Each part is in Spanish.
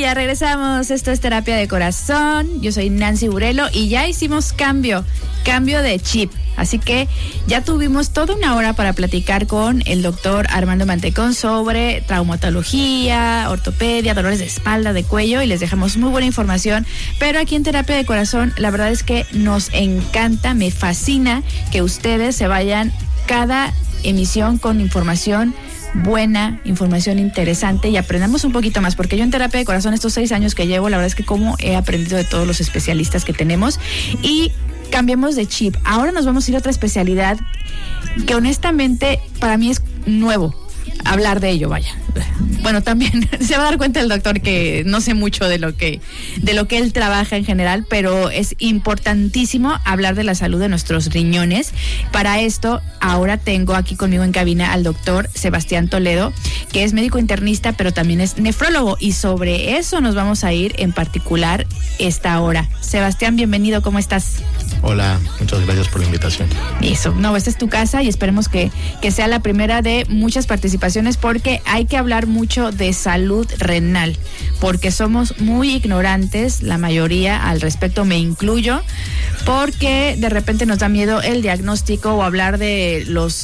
ya regresamos. Esto es Terapia de Corazón. Yo soy Nancy Burelo y ya hicimos cambio de chip. Así que ya tuvimos toda una hora para platicar con el doctor Armando Mantecón sobre traumatología, ortopedia, dolores de espalda, de cuello, y les dejamos muy buena información. Pero aquí en Terapia de Corazón, la verdad es que nos encanta, me fascina que ustedes se vayan cada emisión con información buena, información interesante y aprendamos un poquito más, porque yo en Terapia de Corazón, estos 6 años que llevo, la verdad es que como he aprendido de todos los especialistas que tenemos. Y cambiemos de chip. Ahora nos vamos a ir a otra especialidad que honestamente para mí es nuevo hablar de ello, vaya. Bueno, también se va a dar cuenta el doctor que no sé mucho de lo que él trabaja en general, pero es importantísimo hablar de la salud de nuestros riñones. Para esto, ahora tengo aquí conmigo en cabina al doctor Sebastián Toledo, que es médico internista, pero también es nefrólogo, y sobre eso nos vamos a ir en particular esta hora. Sebastián, bienvenido, ¿cómo estás? Hola, muchas gracias por la invitación. Eso, no, esta es tu casa y esperemos que sea la primera de muchas participaciones, porque hay que hablar mucho de salud renal, porque somos muy ignorantes, la mayoría al respecto, me incluyo, porque de repente nos da miedo el diagnóstico o hablar de los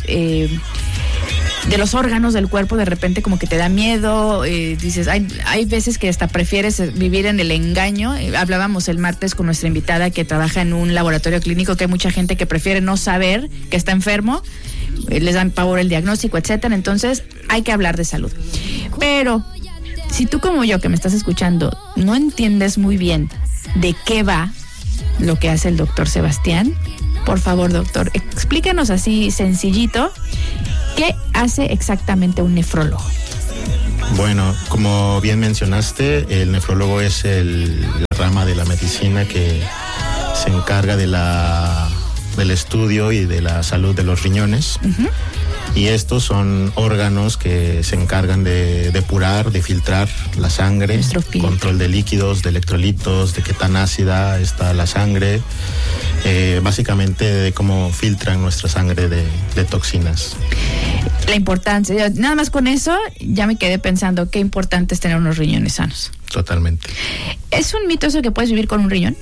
órganos del cuerpo. De repente como que te da miedo, dices, hay veces que hasta prefieres vivir en el engaño. Hablábamos el martes con nuestra invitada que trabaja en un laboratorio clínico, que hay mucha gente que prefiere no saber que está enfermo, les dan pavor el diagnóstico, etcétera. Entonces hay que hablar de salud. Pero si tú, como yo, que me estás escuchando, no entiendes muy bien de qué va lo que hace el doctor Sebastián, por favor, doctor, explícanos así sencillito, ¿qué hace exactamente un nefrólogo? Bueno, como bien mencionaste, el nefrólogo es la rama de la medicina que se encarga del estudio y de la salud de los riñones. Uh-huh. Y estos son órganos que se encargan de depurar, de filtrar la sangre, control de líquidos, de electrolitos, de qué tan ácida está la sangre, básicamente de cómo filtran nuestra sangre de toxinas. La importancia, nada más con eso ya me quedé pensando qué importante es tener unos riñones sanos. Totalmente. ¿Es un mito eso que puedes vivir con un riñón?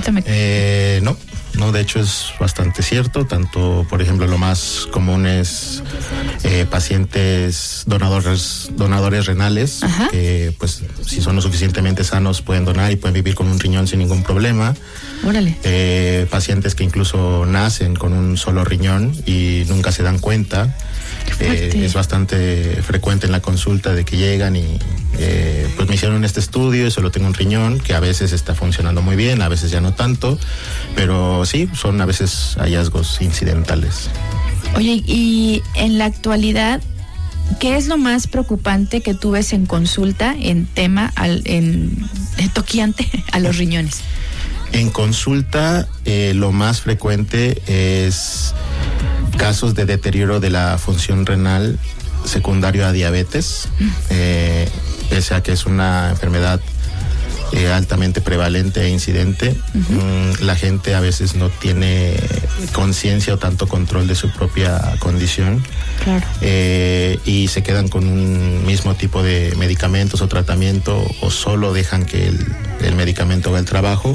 No, de hecho es bastante cierto. Tanto, por ejemplo, lo más común es pacientes donadores renales. Ajá. Que pues si son lo suficientemente sanos pueden donar y pueden vivir con un riñón sin ningún problema. Órale. Pacientes que incluso nacen con un solo riñón y nunca se dan cuenta. Es bastante frecuente en la consulta de que llegan y pues me hicieron este estudio y solo tengo un riñón, que a veces está funcionando muy bien, a veces ya no tanto, pero sí, son a veces hallazgos incidentales. Oye, y en la actualidad, ¿qué es lo más preocupante que tú ves en consulta en tema toquiante a los riñones? En consulta, lo más frecuente es casos de deterioro de la función renal secundario a diabetes, pese a que es una enfermedad altamente prevalente e incidente. Uh-huh. La gente a veces no tiene conciencia o tanto control de su propia condición. Claro. Y se quedan con un mismo tipo de medicamentos o tratamiento, o solo dejan que el medicamento haga el trabajo.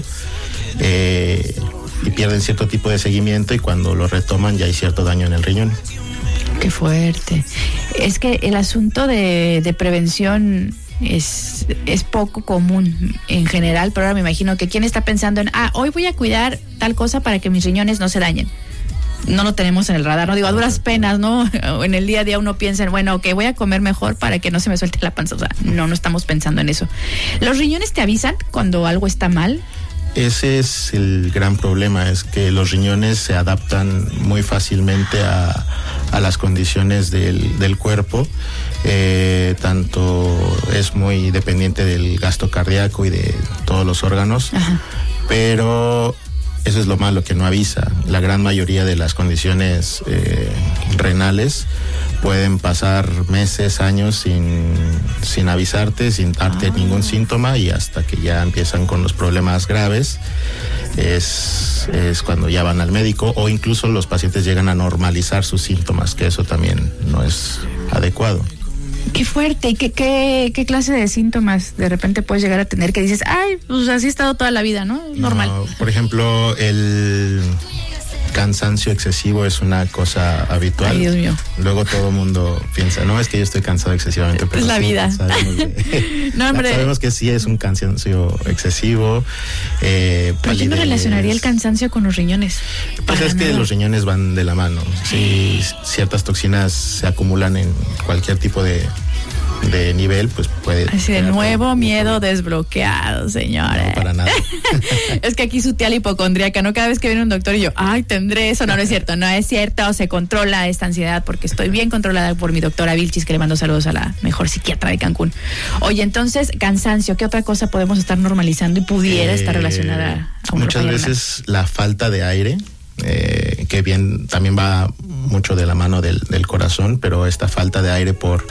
Y pierden cierto tipo de seguimiento, y cuando lo retoman ya hay cierto daño en el riñón. Qué fuerte. Es que el asunto de prevención es poco común en general, pero ahora me imagino que quién está pensando en, hoy voy a cuidar tal cosa para que mis riñones no se dañen. No lo tenemos en el radar, no digo, a duras penas, ¿no? En el día a día uno piensa en, bueno, ok, voy a comer mejor para que no se me suelte la panza. O sea, no estamos pensando en eso. ¿Los riñones te avisan cuando algo está mal? Ese es el gran problema, es que los riñones se adaptan muy fácilmente a las condiciones del cuerpo. Tanto es muy dependiente del gasto cardíaco y de todos los órganos. Ajá. Pero eso es lo malo, que no avisa. La gran mayoría de las condiciones renales pueden pasar meses, años sin avisarte, sin darte ningún síntoma, y hasta que ya empiezan con los problemas graves es cuando ya van al médico, o incluso los pacientes llegan a normalizar sus síntomas, que eso también no es adecuado. Qué fuerte. ¿Y qué clase de síntomas de repente puedes llegar a tener que dices, ay, pues así he estado toda la vida, ¿no? Normal. No, por ejemplo, el cansancio excesivo es una cosa habitual. Ay, Dios mío. Luego todo el mundo piensa, no, es que yo estoy cansado excesivamente, pero es la sí, vida. No, hombre. Sabemos que sí es un cansancio excesivo. Pero yo no relacionaría el cansancio con los riñones. Pues es que los riñones van de la mano. Si ciertas toxinas se acumulan en cualquier tipo de nivel, pues puede... Así de nuevo miedo desbloqueado, señora. No, para nada. Es que aquí su tía la hipocondríaca, ¿no? Cada vez que viene un doctor y yo, ay, tendré eso. No, no es cierto, no es cierto. Se controla esta ansiedad porque estoy bien controlada por mi doctora Vilchis, que le mando saludos a la mejor psiquiatra de Cancún. Oye, entonces, cansancio, ¿qué otra cosa podemos estar normalizando y pudiera estar relacionada a un muchas veces la falta de aire, que bien también va mucho de la mano del corazón, pero esta falta de aire por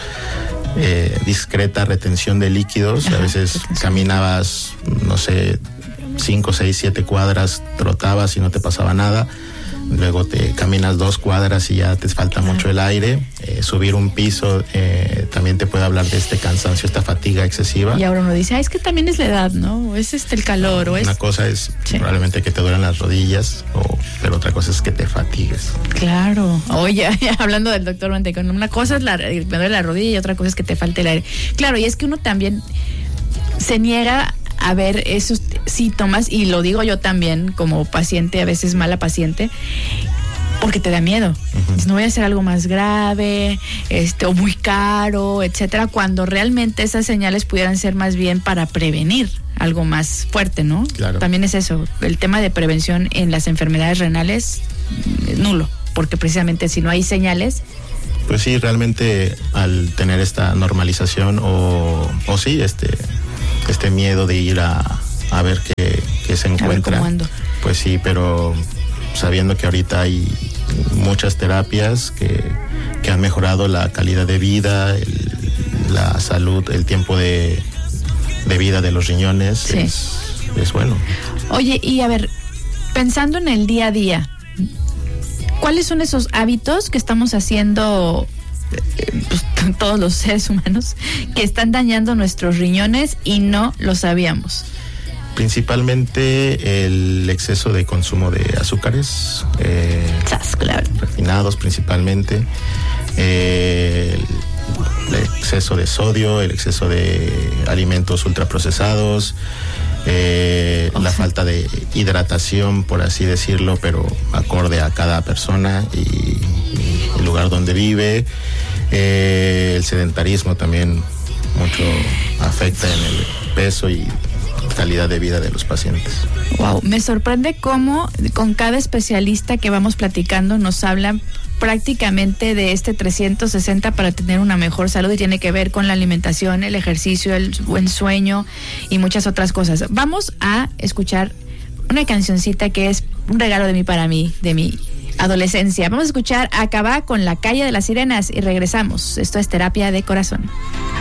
discreta retención de líquidos. Ajá, a veces caminabas, no sé, 5, 6, 7 cuadras, trotabas y no te pasaba nada. Luego te caminas 2 cuadras y ya te falta mucho el aire. Subir un piso también te puede hablar de este cansancio, esta fatiga excesiva. Y ahora uno dice, es que también es la edad, ¿no? O es el calor, o es... Una cosa es probablemente que te duelen las rodillas, pero otra cosa es que te fatigues. Claro. Oye, hablando del doctor Mantecón, una cosa es me duele la rodilla y otra cosa es que te falte el aire. Claro, y es que uno también se niega a ver esos síntomas, y lo digo yo también como paciente, a veces mala paciente, porque te da miedo. Uh-huh. No voy a hacer algo más grave, o muy caro, etcétera, cuando realmente esas señales pudieran ser más bien para prevenir algo más fuerte, ¿no? Claro. También es eso, el tema de prevención en las enfermedades renales, nulo, porque precisamente si no hay señales. Pues sí, realmente al tener esta normalización o sí, este miedo de ir a ver qué se encuentra, pues sí, pero sabiendo que ahorita hay muchas terapias que han mejorado la calidad de vida, la salud, el tiempo de vida de los riñones, sí. es bueno. Oye, y a ver, pensando en el día a día, ¿cuáles son esos hábitos que estamos haciendo pues, todos los seres humanos que están dañando nuestros riñones y no lo sabíamos? Principalmente el exceso de consumo de azúcares, claro, refinados principalmente, el exceso de sodio, el exceso de alimentos ultraprocesados, la falta de hidratación, por así decirlo, pero acorde a cada persona y el lugar donde vive. El sedentarismo también mucho afecta en el peso y calidad de vida de los pacientes. Wow, me sorprende cómo con cada especialista que vamos platicando nos hablan prácticamente de 360 para tener una mejor salud, y tiene que ver con la alimentación, el ejercicio, el buen sueño y muchas otras cosas. Vamos a escuchar una cancioncita que es un regalo para mí, de mi adolescencia. Vamos a escuchar Acabá con La Calle de las Sirenas y regresamos. Esto es Terapia de Corazón.